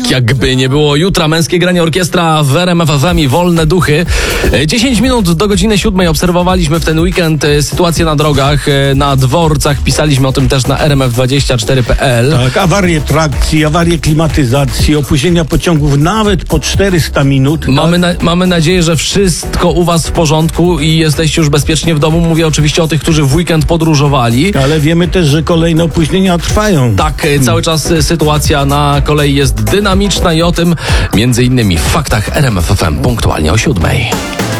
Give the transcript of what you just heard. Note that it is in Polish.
Tak jakby nie było jutra, męskie granie orkiestra w RMF FM i Wolne Duchy. 10 minut do godziny 7 obserwowaliśmy w ten weekend sytuację na drogach, na dworcach. Pisaliśmy o tym też na rmf24.pl. Tak, awarie trakcji, awarie klimatyzacji, opóźnienia pociągów nawet po 400 minut. Mamy nadzieję, że wszystko u was w porządku i jesteście już bezpiecznie w domu. Mówię oczywiście o tych, którzy w weekend podróżowali. Ale wiemy też, że kolejne opóźnienia trwają. Tak, cały czas sytuacja na kolei jest dynamiczna i o tym między innymi w faktach RMF FM punktualnie o 7.